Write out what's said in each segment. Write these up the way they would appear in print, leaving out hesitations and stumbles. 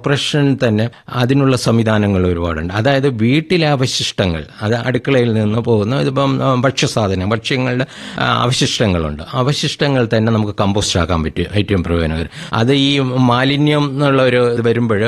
Corporation തന്നെ അതിനുള്ള സംവിധാനങ്ങൾ ഒരുപാടുണ്ട്. അതായത് വീട്ടിലെ അവശിഷ്ടങ്ങൾ, അത് അടുക്കളയിൽ നിന്ന് പോകുന്ന ഇതിപ്പം ഭക്ഷ്യങ്ങളുടെ അവശിഷ്ടങ്ങളുണ്ട്. അവശിഷ്ടങ്ങൾ തന്നെ നമുക്ക് കമ്പോസ്റ്റ് ആക്കാൻ പറ്റും, ഏറ്റവും പ്രയോജനകരം. അത് ഈ മാലിന്യം എന്നുള്ള ഒരു ഇത് വരുമ്പോൾ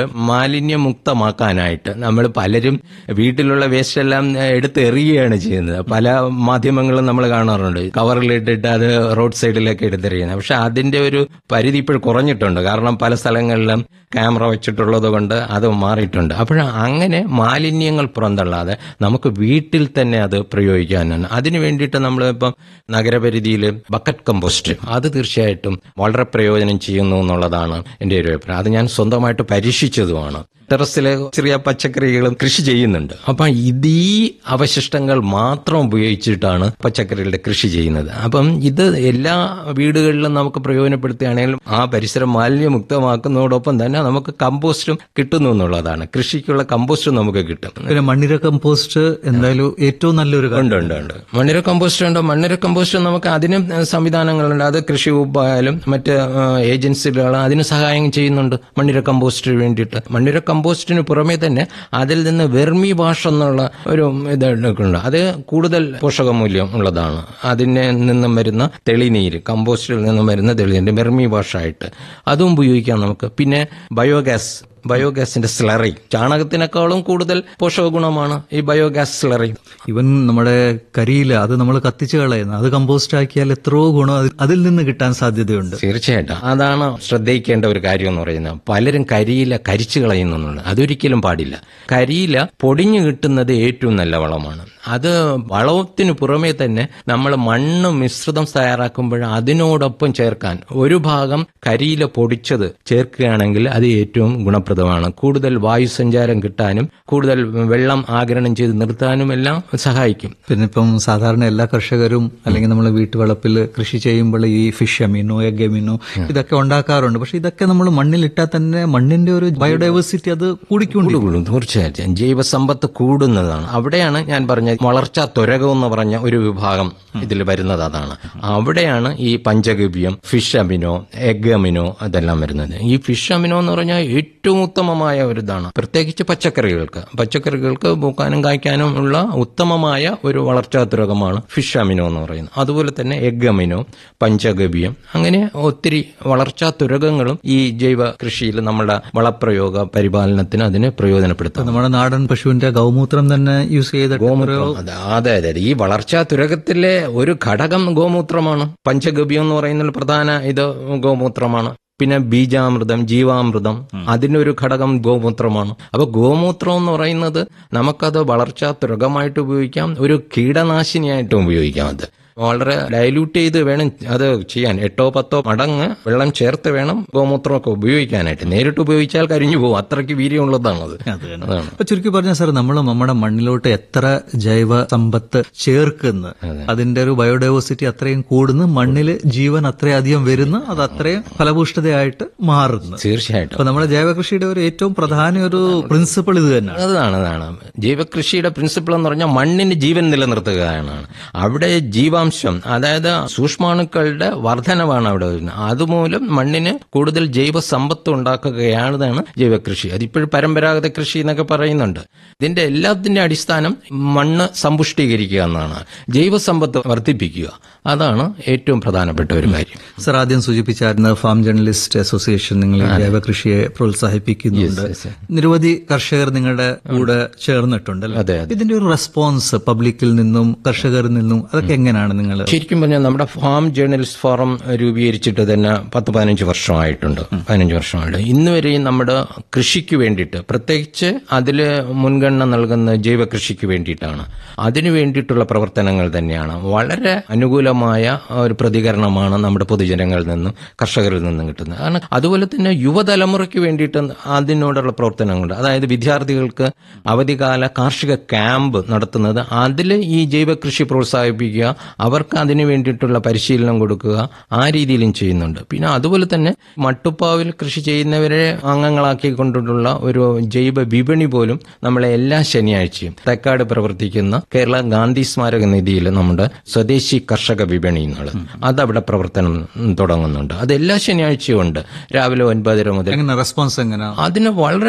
മാലിന്യമുക്തമാക്കാനായിട്ട് നമ്മൾ പലരും വീട്ടിലുള്ള വേസ്റ്റ് എല്ലാം എടുത്ത് എറിയുകയാണ് ചെയ്യുന്നത്. പല മാധ്യമങ്ങളും നമ്മൾ കാണാറുണ്ട്, കവറിലിട്ടിട്ട് അത് റോഡ് സൈഡിലേക്ക് എടുത്തെറിയുന്നത്. പക്ഷെ അതിന്റെ ഒരു പരിധി ഇപ്പോൾ കുറഞ്ഞിട്ടുണ്ട്. കാരണം പല സ്ഥലങ്ങളിലും ക്യാമറ വെച്ചിട്ടുള്ളത് കൊണ്ട് അത് മാറിയിട്ടുണ്ട്. അപ്പോൾ അങ്ങനെ മാലിന്യങ്ങൾ പുറന്തള്ളാതെ നമുക്ക് വീട്ടിൽ തന്നെ അത് പ്രയോഗിക്കാനാണ്. അതിനു വേണ്ടിയിട്ട് നമ്മളിപ്പം നഗരപരിധിയിൽ ബക്കറ്റ് കമ്പോസ്റ്റ് അത് തീർച്ചയായിട്ടും വളരെ പ്രയോജനം ചെയ്യുന്നു എന്നുള്ളതാണ് എൻ്റെ ഒരു അഭിപ്രായം. അത് ഞാൻ സ്വന്തമായിട്ട് പരീക്ഷിച്ചതുമാണ്. ടെറസിലെ ചെറിയ പച്ചക്കറികളും കൃഷി ചെയ്യുന്നുണ്ട്. അപ്പം ഈ അവശിഷ്ടങ്ങൾ മാത്രം ഉപയോഗിച്ചിട്ടാണ് പച്ചക്കറികളുടെ കൃഷി ചെയ്യുന്നത്. അപ്പം ഇത് എല്ലാ വീടുകളിലും നമുക്ക് പ്രയോജനപ്പെടുത്തുകയാണെങ്കിലും ആ പരിസരം മാലിന്യമുക്തമാക്കുന്നതോടൊപ്പം തന്നെ നമുക്ക് കമ്പോസ്റ്റും കിട്ടുന്നു എന്നുള്ളതാണ്. കൃഷിക്കുള്ള കമ്പോസ്റ്റും നമുക്ക് കിട്ടും. പിന്നെ മണ്ണിര കമ്പോസ്റ്റ് എന്തായാലും ഏറ്റവും നല്ലൊരു ഉണ്ട്. മണ്ണിര കമ്പോസ്റ്റ് ഉണ്ട്. മണ്ണിര കമ്പോസ്റ്റ് നമുക്ക് അതിനും സംവിധാനങ്ങളുണ്ട്. അത് കൃഷി വകുപ്പായാലും മറ്റ് ഏജൻസികൾ അതിന് സഹായം ചെയ്യുന്നുണ്ട് മണ്ണിര കമ്പോസ്റ്റിന് വേണ്ടിയിട്ട്. മണ്ണിര കമ്പോസ്റ്റിന് പുറമേ തന്നെ അതിൽ നിന്ന് വെർമി വാഷ് എന്നുള്ള ഒരു ഇതുണ്ട്. അത് കൂടുതൽ പോഷകമൂല്യം ഉള്ളതാണ്. അതിന് നിന്നും വരുന്ന തെളിനീര്, കമ്പോസ്റ്റിൽ നിന്നും വരുന്ന തെളിനീര് വെർമി വാഷായിട്ട് അതും ഉപയോഗിക്കാം നമുക്ക്. പിന്നെ ബയോഗ്യാസിന്റെ സ്ലറി, ചാണകത്തിനേക്കാളും കൂടുതൽ പോഷക ഗുണമാണ് ഈ ബയോഗ്യാസ് സ്ലറി. ഇവൻ നമ്മുടെ കരിയില അത് നമ്മൾ കത്തിച്ചു കളയുന്നത്, അത് കമ്പോസ്റ്റ് ആക്കിയാൽ എത്രയോ ഗുണം അതിൽ നിന്ന് കിട്ടാൻ സാധ്യതയുണ്ട്. തീർച്ചയായിട്ടും അതാണ് ശ്രദ്ധിക്കേണ്ട ഒരു കാര്യം എന്ന് പറയുന്നത്. പലരും കരിയില കരിച്ചു കളയുന്നുണ്ട്. അതൊരിക്കലും പാടില്ല. കരിയില പൊടിഞ്ഞു കിട്ടുന്നത് ഏറ്റവും നല്ല വളമാണ്. അത് വളത്തിന് പുറമേ തന്നെ നമ്മൾ മണ്ണ് മിശ്രിതം തയ്യാറാക്കുമ്പോൾ അതിനോടൊപ്പം ചേർക്കാൻ ഒരു ഭാഗം കരിയില പൊടിച്ചത് ചേർക്കുകയാണെങ്കിൽ അത് ഏറ്റവും ഗുണപ്രദമാണ്. കൂടുതൽ വായുസഞ്ചാരം കിട്ടാനും കൂടുതൽ വെള്ളം ആഗിരണം ചെയ്ത് നിർത്താനും എല്ലാം സഹായിക്കും. പിന്നെ ഇപ്പം സാധാരണ എല്ലാ കർഷകരും അല്ലെങ്കിൽ നമ്മൾ വീട്ടുവളപ്പിൽ കൃഷി ചെയ്യുമ്പോൾ ഈ ഫിഷ് അമീനോ, എഗ് അമീനോ ഇതൊക്കെ ഉണ്ടാക്കാറുണ്ട്. പക്ഷെ ഇതൊക്കെ നമ്മൾ മണ്ണിലിട്ടാൽ തന്നെ മണ്ണിന്റെ ഒരു ബയോഡൈവേഴ്സിറ്റി അത് കൂടിക്കൊണ്ടിരിക്കും. തീർച്ചയായിട്ടും ജൈവസമ്പത്ത് കൂടുന്നതാണ്. അവിടെയാണ് ഞാൻ പറഞ്ഞ വളർച്ചാ ത്വരകം എന്ന് പറഞ്ഞ ഒരു വിഭാഗം ഇതിൽ വരുന്നത്. അതാണ് അവിടെയാണ് ഈ panchagavya, fish amino, egg amino അതെല്ലാം വരുന്നത്. ഈ ഫിഷ് അമിനോ എന്ന് പറഞ്ഞാൽ ഏറ്റവും ഉത്തമമായ ഒരു ഇതാണ്. പ്രത്യേകിച്ച് പച്ചക്കറികൾക്ക് പൂക്കാനും കായ്ക്കാനും ഉള്ള ഉത്തമമായ ഒരു വളർച്ചാ ത്വരകമാണ് ഫിഷ് അമിനോ എന്ന് പറയുന്നത്. അതുപോലെ തന്നെ എഗ് അമിനോ, പഞ്ചഗവ്യം, അങ്ങനെ ഒത്തിരി വളർച്ചാ ത്വരകങ്ങളും ഈ ജൈവ കൃഷിയിൽ നമ്മുടെ വളപ്രയോഗ പരിപാലനത്തിന് അതിന് പ്രയോജനപ്പെടുത്താം. നമ്മുടെ നാടൻ പശുവിന്റെ ഗൗമൂത്രം തന്നെ യൂസ് ചെയ്ത അതെ. ഈ വളർച്ചാ തുരകത്തിലെ ഒരു ഘടകം ഗോമൂത്രമാണ്. പഞ്ചഗവ്യം എന്ന് പറയുന്ന പ്രധാന ഇത് ഗോമൂത്രമാണ്. പിന്നെ ബീജാമൃതം, ജീവാമൃതം, അതിനൊരു ഘടകം ഗോമൂത്രമാണ്. അപ്പൊ ഗോമൂത്രം എന്ന് പറയുന്നത് നമുക്കത് വളർച്ചാ തുരകമായിട്ട് ഉപയോഗിക്കാം, ഒരു കീടനാശിനിയായിട്ടും ഉപയോഗിക്കാം. അത് വളരെ ഡൈല്യൂട്ട് ചെയ്ത് വേണം അത് ചെയ്യാൻ. 8-10 മടങ്ങ് വെള്ളം ചേർത്ത് വേണം ഗോമൂത്രമൊക്കെ ഉപയോഗിക്കാനായിട്ട്. നേരിട്ട് ഉപയോഗിച്ചാൽ കരിഞ്ഞു പോകും, അത്രയ്ക്ക് വീര്യമുള്ളതാണ് അത്. അപ്പൊ ചുരുക്കി പറഞ്ഞ സാർ, നമ്മൾ നമ്മുടെ മണ്ണിലോട്ട് എത്ര ജൈവ സമ്പത്ത് ചേർക്കുന്നു അതിന്റെ ഒരു ബയോഡൈവേഴ്സിറ്റി അത്രയും കൂടുന്നു, മണ്ണിൽ ജീവൻ അത്രയധികം വരുന്നു, അത് അത്രയും ഫലഭൂഷ്ഠതയായിട്ട് മാറുന്നു. തീർച്ചയായിട്ടും. അപ്പൊ നമ്മുടെ ജൈവകൃഷിയുടെ ഒരു ഏറ്റവും പ്രധാന ഒരു പ്രിൻസിപ്പിൾ ഇത് തന്നെയാണ്. അതാണ് ജൈവകൃഷിയുടെ പ്രിൻസിപ്പിൾ എന്ന് പറഞ്ഞാൽ മണ്ണിന് ജീവൻ നിലനിർത്തുക എന്നാണ്. അവിടെ ജീവാംശം, അതായത് സൂക്ഷ്മാണുക്കളുടെ വർധനവാണ് അവിടെ വരുന്നത്. അതുമൂലം മണ്ണിന് കൂടുതൽ ജൈവ സമ്പത്ത് ഉണ്ടാക്കുകയാണ് ജൈവകൃഷി. അതിപ്പോഴും പരമ്പരാഗത കൃഷി എന്നൊക്കെ പറയുന്നുണ്ട്. ഇതിന്റെ എല്ലാത്തിന്റെ അടിസ്ഥാനം മണ്ണ് സമ്പുഷ്ടീകരിക്കുക എന്നാണ്. ജൈവസമ്പത്ത് വർദ്ധിപ്പിക്കുക, അതാണ് ഏറ്റവും പ്രധാനപ്പെട്ട ഒരു കാര്യം. സർ, ആദ്യം സൂചിപ്പിച്ചായിരുന്നു ഫാം ജേർണലിസ്റ്റ് അസോസിയേഷൻ നിങ്ങൾ ജൈവകൃഷിയെ പ്രോത്സാഹിപ്പിക്കുന്നുണ്ട്. നിരവധി കർഷകർ നിങ്ങളുടെ കൂടെ ചേർന്നിട്ടുണ്ട്. ഇതിന്റെ ഒരു റെസ്പോൺസ് പബ്ലിക്കിൽ നിന്നും കർഷകരിൽ നിന്നും അതൊക്കെ എങ്ങനെയാണ്? ശരിക്കും പറഞ്ഞാൽ നമ്മുടെ ഫാം ജേർണലിസ്റ്റ് ഫോറം രൂപീകരിച്ചിട്ട് തന്നെ 10-15 വർഷമായിട്ടുണ്ട്. 15 വർഷമായിട്ട് ഇന്ന് വരെയും നമ്മുടെ കൃഷിക്ക് വേണ്ടിയിട്ട്, പ്രത്യേകിച്ച് അതിൽ മുൻഗണന നൽകുന്ന ജൈവ കൃഷിക്ക് വേണ്ടിയിട്ടാണ്. അതിനു വേണ്ടിയിട്ടുള്ള പ്രവർത്തനങ്ങൾ തന്നെയാണ്. വളരെ അനുകൂലമായ ഒരു പ്രതികരണമാണ് നമ്മുടെ പൊതുജനങ്ങളിൽ നിന്നും കർഷകരിൽ നിന്നും കിട്ടുന്നത്. കാരണം അതുപോലെ തന്നെ യുവതലമുറയ്ക്ക് വേണ്ടിയിട്ട് അതിനോടുള്ള പ്രവർത്തനങ്ങളുണ്ട്. അതായത് വിദ്യാർത്ഥികൾക്ക് അവധിക്കാല കാർഷിക ക്യാമ്പ് നടത്തുന്നത്, അതിൽ ഈ ജൈവ കൃഷി പ്രോത്സാഹിപ്പിക്കുക, അവർക്ക് അതിനു വേണ്ടിയിട്ടുള്ള പരിശീലനം കൊടുക്കുക, ആ രീതിയിലും ചെയ്യുന്നുണ്ട്. പിന്നെ അതുപോലെ തന്നെ മട്ടുപ്പാവിൽ കൃഷി ചെയ്യുന്നവരെ അംഗങ്ങളാക്കിക്കൊണ്ടുള്ള ഒരു ജൈവ വിപണി പോലും നമ്മളെ എല്ലാ ശനിയാഴ്ചയും തേക്കാട് പ്രവർത്തിക്കുന്ന കേരള ഗാന്ധി സ്മാരക നിധിയിൽ നമ്മുടെ സ്വദേശി കർഷക വിപണി എന്നുള്ളത് അതവിടെ പ്രവർത്തനം തുടങ്ങുന്നുണ്ട്. അത് എല്ലാ ശനിയാഴ്ചയും ഉണ്ട്. രാവിലെ 9:30 മുതൽ. റെസ്പോൺസ് എങ്ങനെ? അതിന് വളരെ